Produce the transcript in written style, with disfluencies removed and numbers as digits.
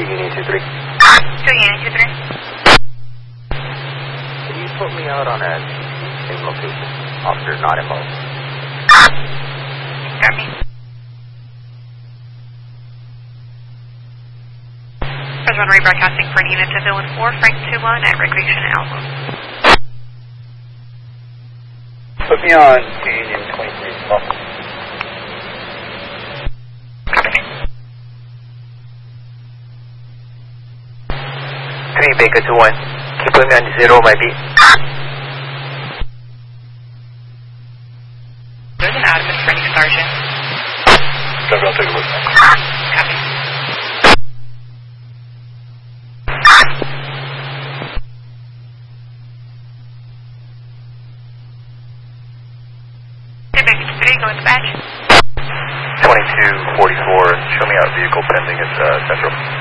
Union 2-3. 2 Union 2-3. Can you put me out on a same location? Officer not involved. Copy. Press 1 rebroadcasting for an unit to Villain 4, Frank 2-1 at Recreation Alpha. Put me on 2 Union 23 as well. Copy. 3 Baker 2-1. Can you put me on 0 my beat? There's an Adam and Frank Sergeant. Copy, I'll take a look. Copy. Hey, Baker 3, going to badge. 2244, show me out vehicle pending at Central.